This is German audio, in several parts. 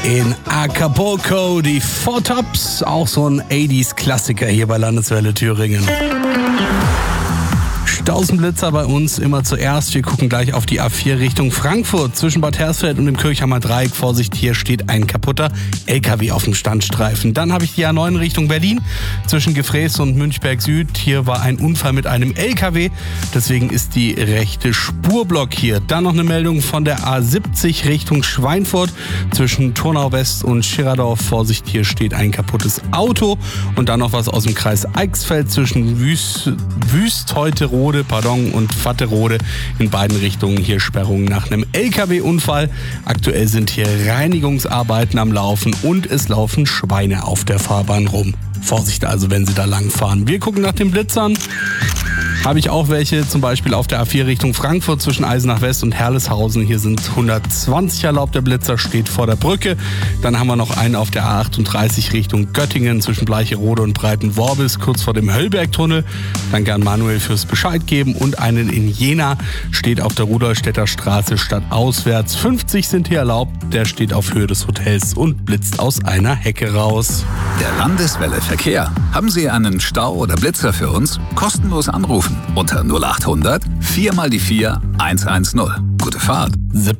In Acapulco, die Four Tops, auch so ein 80s-Klassiker hier bei Landeswelle Thüringen. Stausenblitzer bei uns immer zuerst. Wir gucken gleich auf die A4 Richtung Frankfurt. Zwischen Bad Hersfeld und dem Kirchheimer Dreieck. Vorsicht, hier steht ein kaputter LKW auf dem Standstreifen. Dann habe ich die A9 Richtung Berlin. Zwischen Gefräß und Münchberg Süd. Hier war ein Unfall mit einem LKW. Deswegen ist die rechte Spur blockiert. Dann noch eine Meldung von der A70 Richtung Schweinfurt. Zwischen Turnau West und Schirerdorf. Vorsicht, hier steht ein kaputtes Auto. Und dann noch was aus dem Kreis Eichsfeld zwischen Wüstteuterode und Vatterode in beiden Richtungen. Hier Sperrungen nach einem LKW-Unfall. Aktuell sind hier Reinigungsarbeiten am Laufen und es laufen Schweine auf der Fahrbahn rum. Vorsicht also, wenn Sie da lang fahren. Wir gucken nach den Blitzern. Habe ich auch welche, zum Beispiel auf der A4 Richtung Frankfurt zwischen Eisenach West und Herleshausen. Hier sind 120 erlaubt, der Blitzer steht vor der Brücke. Dann haben wir noch einen auf der A38 Richtung Göttingen zwischen Bleicherode und Breitenworbis, kurz vor dem Höllbergtunnel. Dann gern Manuel fürs Bescheid geben. Und einen in Jena steht auf der Rudolstädter Straße stadtauswärts. 50 sind hier erlaubt, der steht auf Höhe des Hotels und blitzt aus einer Hecke raus. Der Landeswelle Verkehr. Haben Sie einen Stau oder Blitzer für uns? Kostenlos anrufen unter 0800 4 mal die 4 110. Gute Fahrt.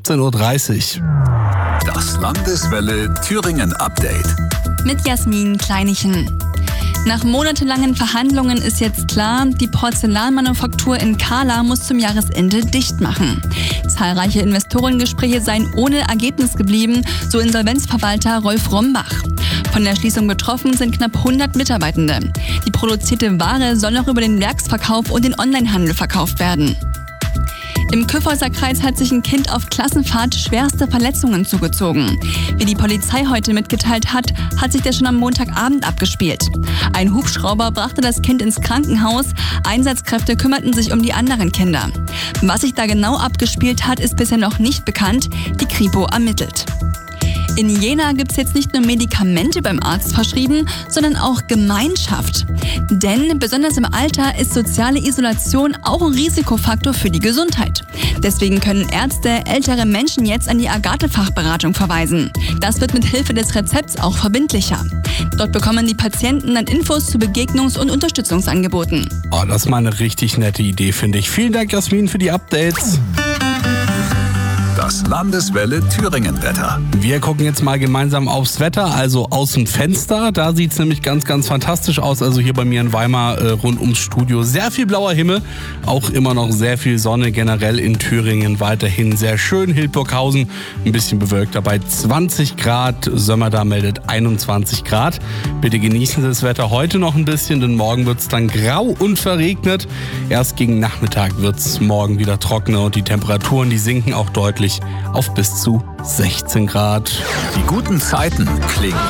17:30 Uhr. Das Landeswelle Thüringen Update. Mit Jasmin Kleinichen. Nach monatelangen Verhandlungen ist jetzt klar, die Porzellanmanufaktur in Kahla muss zum Jahresende dicht machen. Zahlreiche Investorengespräche seien ohne Ergebnis geblieben, so Insolvenzverwalter Rolf Rombach. Von der Schließung betroffen sind knapp 100 Mitarbeitende. Die produzierte Ware soll noch über den Werksverkauf und den Onlinehandel verkauft werden. Im Kyffhäuser Kreis hat sich ein Kind auf Klassenfahrt schwerste Verletzungen zugezogen. Wie die Polizei heute mitgeteilt hat, hat sich der schon am Montagabend abgespielt. Ein Hubschrauber brachte das Kind ins Krankenhaus, Einsatzkräfte kümmerten sich um die anderen Kinder. Was sich da genau abgespielt hat, ist bisher noch nicht bekannt, die Kripo ermittelt. In Jena gibt es jetzt nicht nur Medikamente beim Arzt verschrieben, sondern auch Gemeinschaft. Denn besonders im Alter ist soziale Isolation auch ein Risikofaktor für die Gesundheit. Deswegen können Ärzte ältere Menschen jetzt an die Agathe-Fachberatung verweisen. Das wird mit Hilfe des Rezepts auch verbindlicher. Dort bekommen die Patienten dann Infos zu Begegnungs- und Unterstützungsangeboten. Oh, das ist mal eine richtig nette Idee, finde ich. Vielen Dank, Jasmin, für die Updates. Das Landeswelle Thüringen Wetter. Wir gucken jetzt mal gemeinsam aufs Wetter, also aus dem Fenster. Da sieht es nämlich ganz, ganz fantastisch aus. Also hier bei mir in Weimar rund ums Studio. Sehr viel blauer Himmel, auch immer noch sehr viel Sonne generell in Thüringen. Weiterhin sehr schön. Hildburghausen ein bisschen bewölkt dabei. 20 Grad. Sömmerda meldet 21 Grad. Bitte genießen Sie das Wetter heute noch ein bisschen, denn morgen wird es dann grau und verregnet. Erst gegen Nachmittag wird es morgen wieder trockener und die Temperaturen, die sinken auch deutlich auf bis zu 16 Grad. Die guten Zeiten klingen